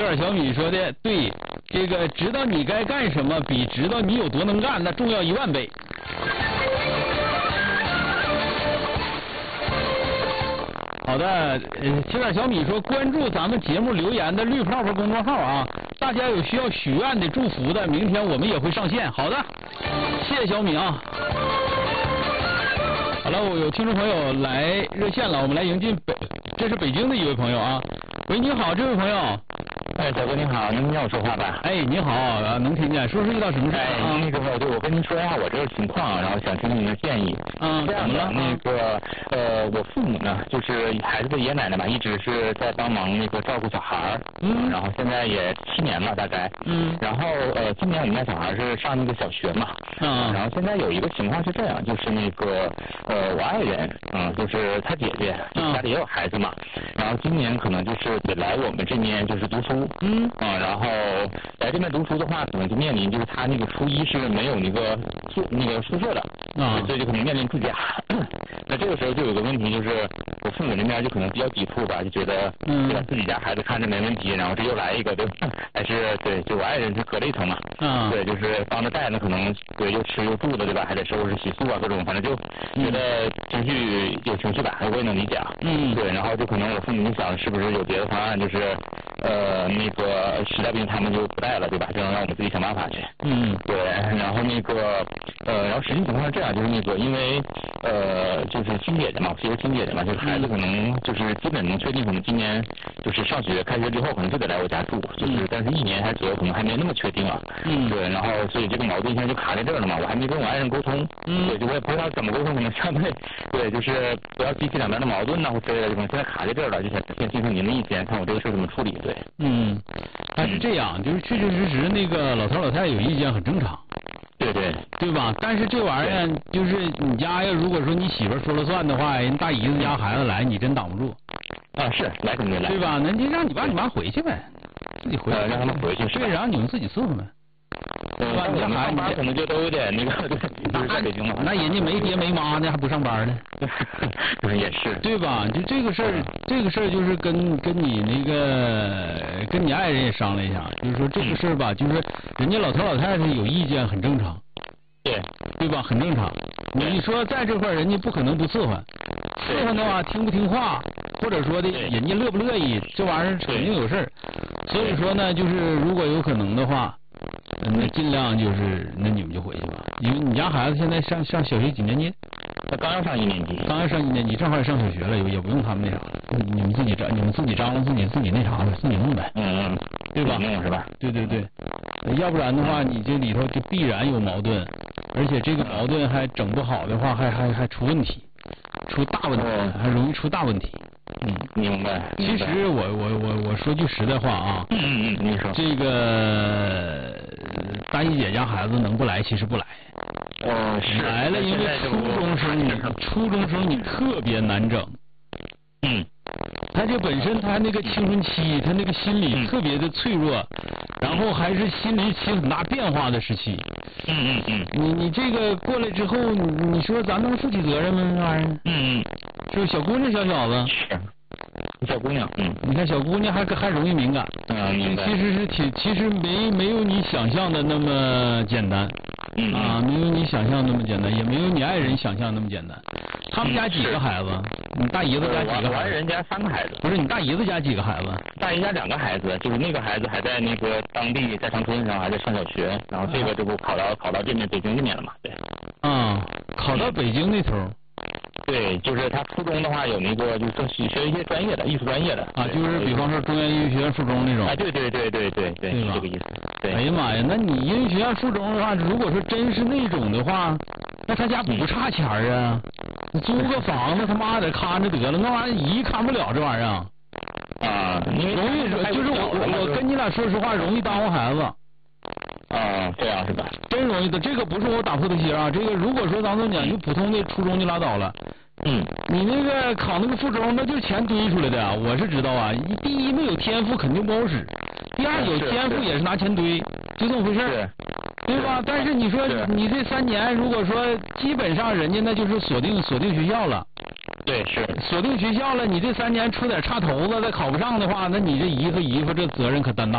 碗小米说的对，这个知道你该干什么，比知道你有多能干那重要10000倍。好的，铁杆小米说关注咱们节目留言的绿泡泡公众号啊，大家有需要许愿的、祝福的，明天我们也会上线。好的，谢谢小米啊。好了，我有听众朋友来热线了，我们来迎进这是北京的一位朋友啊。喂，你好，这位朋友。 哎，小哥你好，能听见我说话吧？ 哎，你好，能听见，说是遇到什么事啊？ 那个对，我跟您说一下我这个情况，然后想听听您的建议。这样的，那个我父母呢，就是孩子的爷爷奶奶嘛，一直是在帮忙那个照顾小孩然后现在也7年了大概。然后今年我们家小孩是上那个小学嘛。然后现在有一个情况是这样，就是那个我爱人，就是他姐姐，家里也有孩子嘛，然后今年可能就是得来我们这边就是读书。然后来这边读书的话，可能就面临就是他那个初一是没有那个宿舍的，所以就可能面临自驾。那这个时候就有个问题，就是我父母那边就可能比较抵触吧，就觉得把自己家孩子看着没问题，然后这又来一个，对吧？还是对，就我爱人是隔了一层嘛，对，就是帮着带，那可能对又吃又住的，对吧？还得收拾洗漱啊各种，反正就觉得有情绪吧，我也能理解啊。对，然后就可能我父母就想是不是有别的方案，就是那个实在不行他们就不带了，对吧？这样让我们自己想办法去。对，然后那个然后实际情况是这样，就是那个因为就是亲姐姐嘛，我是一个亲姐姐嘛，就是孩子可能就是基本能确定，可能今年就是上学开学之后可能就得来我家住，就是但是1年还左右可能还没那么确定啊。对，然后所以这个矛盾现在就卡在这儿了嘛，我还没跟我爱人沟通。对，就我也不知道怎么沟通，可能相对，就是不要激起两边的矛盾呐或之类的，可能现在卡在这儿了，就想先听听您的意见，看我这个事怎么处理。对。 他是这样，就是确确实实那个老头老太太有意见很正常。对吧？但是这玩意儿就是你家要如果说你媳妇说了算的话，人大姨子家孩子来，你真挡不住。 是来肯定来。 对吧？那就让你爸你妈回去呗，自己回去。 让他们回去。 对，然后你们自己伺候呗。对吧？你家孩子可能就都有点那个，在北京嘛。 那人家没爹没妈呢，还不上班呢。 也是。 对吧？就这个事儿就是跟你那个跟你爱人也商量一下，就是说这个事儿吧，就是人家老头老太太有意见很正常。对吧？很正常。你说在这块人家不可能不伺候，伺候的话听不听话，或者说的人家乐不乐意，这玩意儿肯定有事儿。所以说呢，就是如果有可能的话，那尽量就是那你们就回去吧，因为你家孩子现在上小学几年级？ 他刚要上1年级。 刚要上1年级，正好也上小学了，也不用他们那啥，你们自己张罗自己那啥的，自己弄呗。对吧？ 弄是吧？ 对。要不然的话，你这里头就必然有矛盾，而且这个矛盾还整不好的话，还出问题，出大问题，还容易出大问题。 明白。 其实我说句实在话啊。 你说。 这个大姨姐家孩子能不来，其实不来。 是。 来了，因为初中生你特别难整。他这本身他那个青春期，他那个心理特别的脆弱，然后还是心理起很大变化的时期。你这个过来之后，你说咱能负起责任吗？这玩意儿。是不是小姑娘小小子？ 是。小姑娘。 你看小姑娘还容易敏感。 明白。 其实没有你想象的那么简单。没有你想象那么简单，也没有你爱人想象那么简单。他们家几个孩子？你大姨子家几个孩子？ 我爱人家3个孩子。 不是你大姨子家几个孩子？ 大姨家2个孩子，就是那个孩子还在那个当地在长春，然后还在上小学，然后这个就不考到这边北京这边了嘛？对。 考到北京那头。 对，就是他初中的话有那个就是学一些专业的艺术专业的。 就是比方说中原音乐学院附中那种。 对，是这个意思。对。 哎呀妈呀，那你音乐学院附中的话，如果说真是那种的话，那他家不差钱啊。你租个房子他妈的看着得了，那玩意儿姨看不了这玩意儿。容易就是我跟你俩说实话，容易耽误孩子。 这样是吧？ 真容易的，这个不是我打破头心啊。这个如果说咱们讲就普通的初中就拉倒了。你那个考那个附中，那就是钱堆出来的，我是知道啊。第一没有天赋肯定不好使，第二有天赋也是拿钱堆，就这么回事。对吧？但是你说你这3年，如果说基本上人家那就是锁定学校了。 对，是锁定学校了，你这3年出点差头子再考不上的话，那你这姨夫这责任可担大。